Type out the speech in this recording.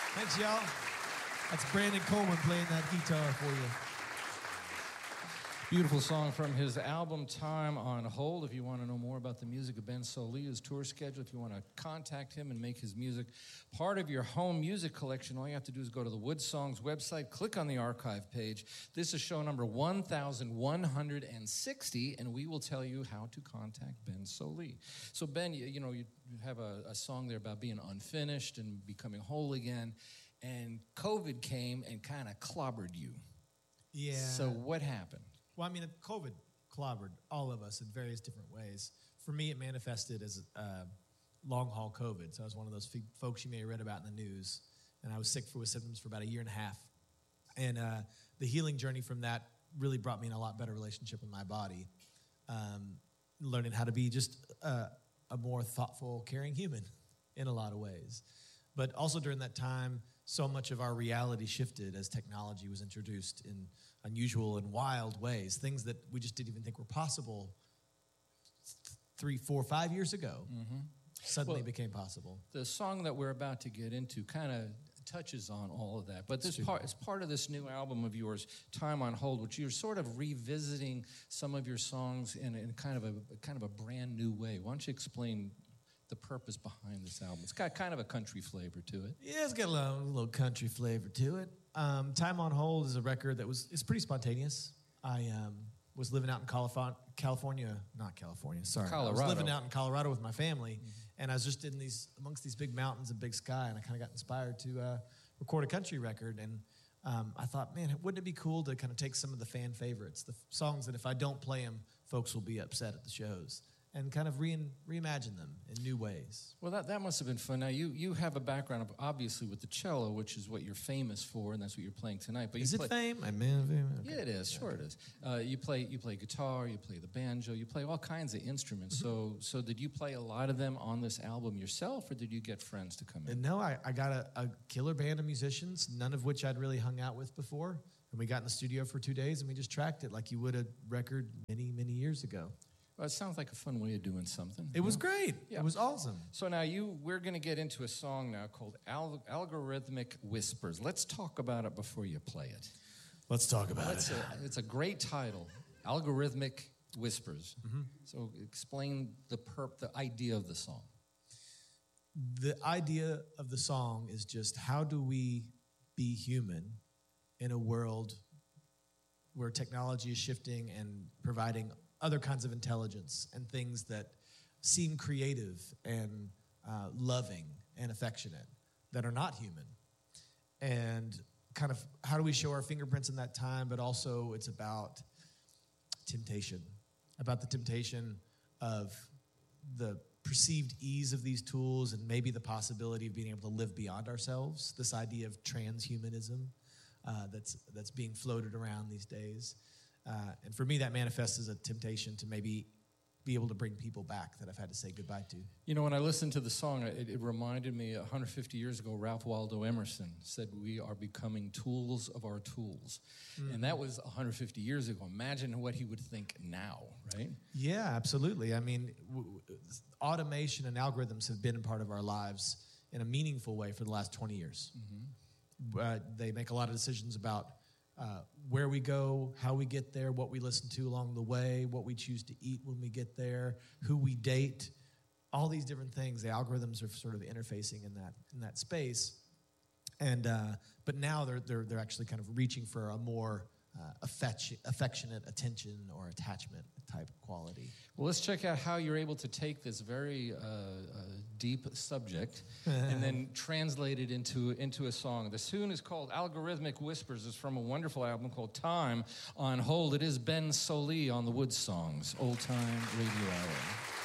Thanks, y'all. That's Brandon Coleman playing that guitar for you. Beautiful song from his album Time on Hold. If you want to know more about the music of Ben Sollee, his tour schedule, if you want to contact him and make his music part of your home music collection, all you have to do is go to the Wood Songs website, click on the archive page. This is show number 1160, and we will tell you how to contact Ben Sollee. So Ben, you have a song there about being unfinished and becoming whole again, and COVID came and kind of clobbered you. Yeah. So what happened? Well, I mean, COVID clobbered all of us in various different ways. For me, it manifested as long-haul COVID. So I was one of those folks you may have read about in the news. And I was sick with symptoms for about a year and a half. And the healing journey from that really brought me in a lot better relationship with my body. Learning how to be just a more thoughtful, caring human in a lot of ways. But also during that time, so much of our reality shifted as technology was introduced in unusual and wild ways, things that we just didn't even think were possible 3, 4, 5 years ago suddenly became possible. The song that we're about to get into kind of touches on all of that, but this is part of this new album of yours, Time on Hold, which you're sort of revisiting some of your songs in kind of a brand new way. Why don't you explain the purpose behind this album? It's got kind of a country flavor to it. Yeah, it's got a little country flavor to it. Time on Hold is a record it's pretty spontaneous. I was living out in Colorado. I was living out in Colorado with my family, and I was just amongst these big mountains and big sky, and I kind of got inspired to record a country record. And I thought, man, wouldn't it be cool to kind of take some of the fan favorites, the songs that if I don't play them, folks will be upset at the shows, and kind of reimagine them in new ways. Well, that must have been fun. Now, you have a background, obviously, with the cello, which is what you're famous for, and that's what you're playing tonight. But is it fame? I mean, okay. Yeah, it is. Sure it is. You play guitar, you play the banjo, you play all kinds of instruments. So did you play a lot of them on this album yourself, or did you get friends to come in? No, I got a killer band of musicians, none of which I'd really hung out with before. And we got in the studio for 2 days, and we just tracked it like you would a record many, many years ago. Well, it sounds like a fun way of doing something. It was great. Yeah. It was awesome. So now we're going to get into a song now called Algorithmic Whispers. Let's talk about it before you play it. Let's talk about it. It's a great title, Algorithmic Whispers. Mm-hmm. So explain the idea of the song. The idea of the song is just how do we be human in a world where technology is shifting and providing other kinds of intelligence and things that seem creative and loving and affectionate that are not human. And kind of how do we show our fingerprints in that time, but also it's about temptation, about the temptation of the perceived ease of these tools and maybe the possibility of being able to live beyond ourselves, this idea of transhumanism that's being floated around these days. And for me, that manifests as a temptation to maybe be able to bring people back that I've had to say goodbye to. You know, when I listened to the song, it reminded me 150 years ago, Ralph Waldo Emerson said, "We are becoming tools of our tools." Mm-hmm. And that was 150 years ago. Imagine what he would think now, right? Yeah, absolutely. I mean, automation and algorithms have been a part of our lives in a meaningful way for the last 20 years. Mm-hmm. They make a lot of decisions about where we go, how we get there, what we listen to along the way, what we choose to eat when we get there, who we date, all these different things. The algorithms are sort of interfacing in that space, and but now they're actually kind of reaching for a more affectionate attention or attachment type quality. Well, let's check out how you're able to take this very deep subject and then translate it into a song. The tune is called Algorithmic Whispers. It's from a wonderful album called Time on Hold. It is Ben Sollee on the Wood Songs, Old Time Radio Hour.